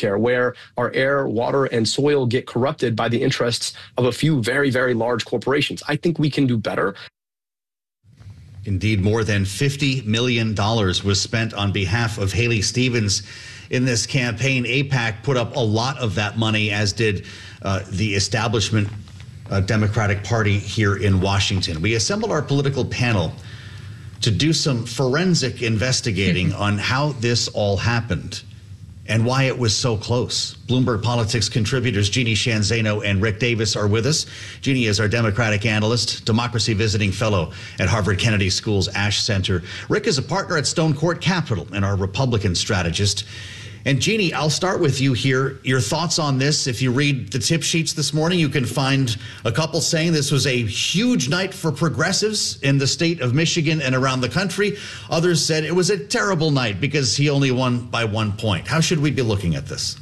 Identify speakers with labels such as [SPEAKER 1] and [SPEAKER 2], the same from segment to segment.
[SPEAKER 1] healthcare, where our air, water, and soil get corrupted by the interests of a few very, very large corporations. I think we can do better.
[SPEAKER 2] Indeed, more than $50 million was spent on behalf of Haley Stevens in this campaign. AIPAC put up a lot of that money, as did the establishment Democratic Party here in Washington. We assembled our political panel to do some forensic investigating on how this all happened and why it was so close. Bloomberg Politics contributors Jeannie Sheehan Zaino and Rick Davis are with us. Jeannie is our Democratic analyst, democracy visiting fellow at Harvard Kennedy School's Ash Center. Rick is a partner at Stone Court Capital and our Republican strategist. And Jeannie, I'll start with you here. Your thoughts on this. If you read the tip sheets this morning, you can find a couple saying this was a huge night for progressives in the state of Michigan and around the country. Others said it was a terrible night because he only won by 1 point. How should we be looking at this?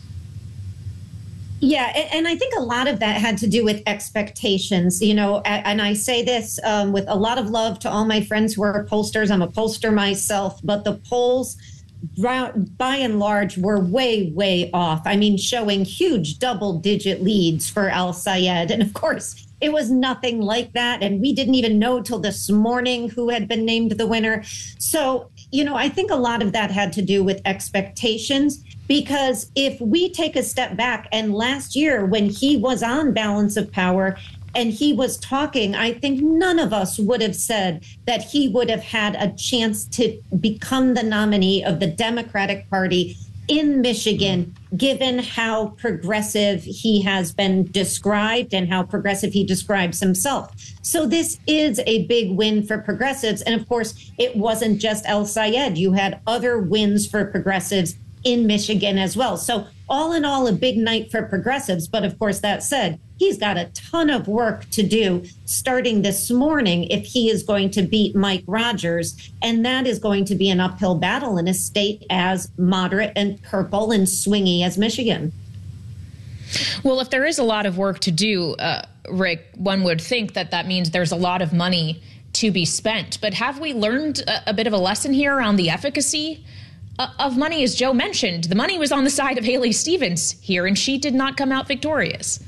[SPEAKER 3] Yeah, and I think a lot of that had to do with expectations, you know, and I say this with a lot of love to all my friends who are pollsters. I'm a pollster myself, but the polls by and large were way, way off. I mean, showing huge double-digit leads for El-Sayed. And of course, it was nothing like that. And we didn't even know till this morning who had been named the winner. So, you know, I think a lot of that had to do with expectations, because if we take a step back, and last year when he was on Balance of Power and he was talking, I think none of us would have said that he would have had a chance to become the nominee of the Democratic Party in Michigan, given how progressive he has been described and how progressive he describes himself. So this is a big win for progressives. And of course, it wasn't just El-Sayed. You had other wins for progressives in Michigan as well. So all in all, a big night for progressives. But of course, that said, he's got a ton of work to do starting this morning if he is going to beat Mike Rogers. And that is going to be an uphill battle in a state as moderate and purple and swingy as Michigan.
[SPEAKER 4] Well, if there is a lot of work to do, Rick, one would think that that means there's a lot of money to be spent. But have we learned a bit of a lesson here around the efficacy of money? As Joe mentioned, the money was on the side of Haley Stevens here, and she did not come out victorious.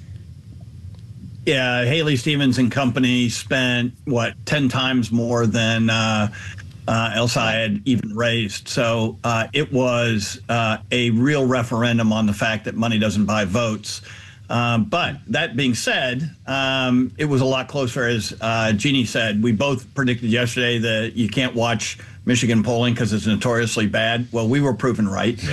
[SPEAKER 5] Yeah, Haley Stevens and company spent, 10 times more than El-Sayed even raised. So it was a real referendum on the fact that money doesn't buy votes. But that being said, it was a lot closer, as Jeannie said. We both predicted yesterday that you can't watch Michigan polling because it's notoriously bad. Well, we were proven right,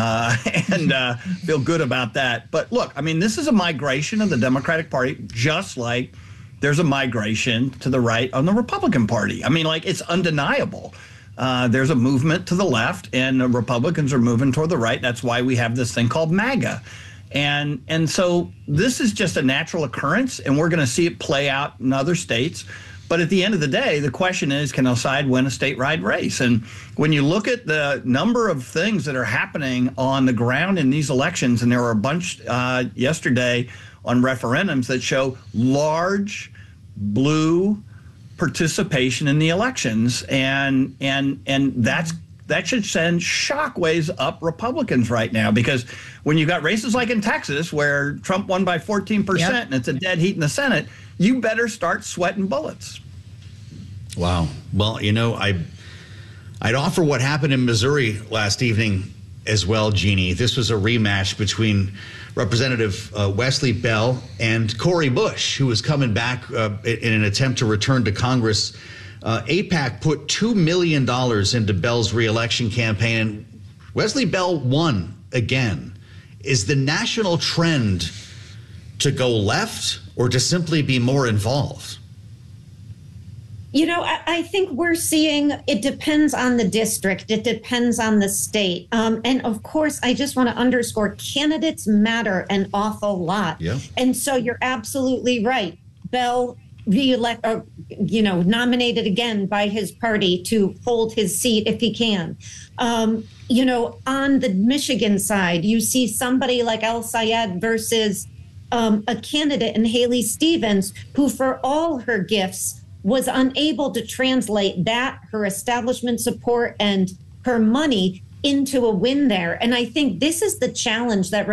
[SPEAKER 5] and feel good about that. But look, I mean, this is a migration of the Democratic Party, just like there's a migration to the right on the Republican Party. I mean, like, it's undeniable. There's a movement to the left, and the Republicans are moving toward the right. That's why we have this thing called MAGA. And so this is just a natural occurrence, and we're going to see it play out in other states. But at the end of the day, the question is, can El-Sayed win a statewide race? And when you look at the number of things that are happening on the ground in these elections, and there were a bunch yesterday on referendums that show large blue participation in the elections, and that should send shockwaves up Republicans right now, because when you got races like in Texas where Trump won by 14% and it's a dead heat in the Senate, you better start sweating bullets.
[SPEAKER 2] Wow. Well, you know, I'd offer what happened in Missouri last evening as well, Jeannie. This was a rematch between Representative Wesley Bell and Cori Bush, who was coming back in an attempt to return to Congress. AIPAC put $2 million into Bell's reelection campaign, and Wesley Bell won again. Is the national trend to go left or to simply be more involved?
[SPEAKER 3] You know, I think we're seeing, it depends on the district. It depends on the state. And of course, I just want to underscore, candidates matter an awful lot. Yeah. And so you're absolutely right. Bell nominated again by his party to hold his seat if he can. You know, on the Michigan side, you see somebody like El-Sayed versus a candidate in Haley Stevens, who for all her gifts was unable to translate that, her establishment support and her money, into a win there. And I think this is the challenge that